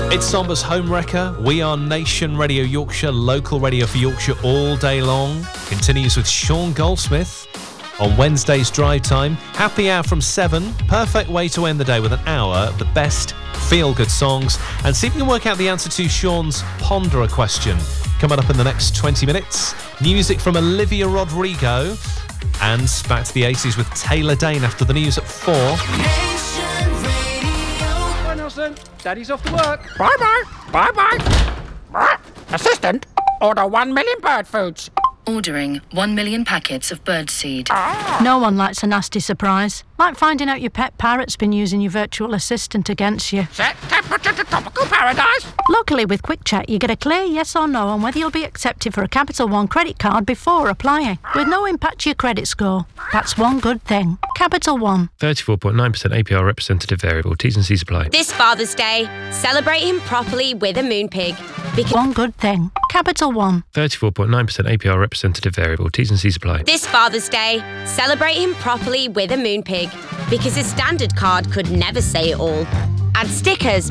It's Somber's Home Wrecker. We are Nation Radio Yorkshire, local radio for Yorkshire all day long. Continues with Sean Goldsmith on Wednesday's drive time. Happy hour from 7. Perfect way to end the day with an hour of the best feel-good songs. And see if you can work out the answer to Sean's Ponderer question. Coming up in the next 20 minutes. Music from Olivia Rodrigo. And back to the 80s with Taylor Dane after the news at 4. Bye, Nelson. Daddy's off to work. Bye-bye. Bye-bye. Assistant, order 1 million bird foods. Ordering 1 million packets of birdseed. No one likes a nasty surprise. Like finding out your pet parrot's been using your virtual assistant against you. Set temperature to tropical paradise. Luckily, with Quick Check, you get a clear yes or no on whether you'll be accepted for a Capital One credit card before applying, with no impact to your credit score. That's one good thing. Capital One. 34.9% APR representative variable. T's and C's apply. This Father's Day, celebrate him properly with a Moonpig. One good thing. Capital One. 34.9% APR representative variable. T's and C's apply. This Father's Day, celebrate him properly with a Moonpig, because his standard card could never say it all. Add stickers,